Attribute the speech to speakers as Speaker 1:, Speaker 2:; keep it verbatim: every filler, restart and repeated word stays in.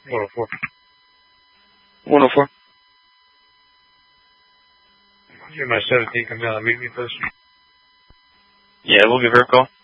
Speaker 1: one oh four.
Speaker 2: one oh four.
Speaker 1: You're my seventeen, come down and meet me, please.
Speaker 2: Yeah, we'll give her a call.